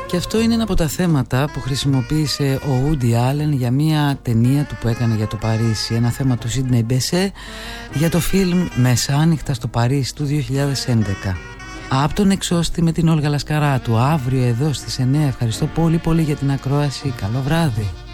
Και αυτό είναι ένα από τα θέματα που χρησιμοποίησε ο Woody Allen για μια ταινία του που έκανε για το Παρίσι. Ένα θέμα του Σίντνεϊ Μπεσέ για το φιλμ Μεσάνυχτα στο Παρίσι του 2011. Από τον εξώστη με την Όλγα Λασκαράτου, αύριο εδώ στις 9. Ευχαριστώ πολύ για την ακρόαση. Καλό βράδυ.